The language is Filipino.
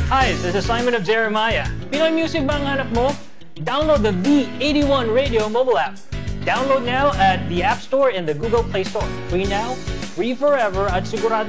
Hi, this is Simon of Jeremiah. Pinoy music ba ang hanap mo? Download the V81 Radio mobile app. Download now at the App Store and the Google Play Store. Free now, free forever, at sigurado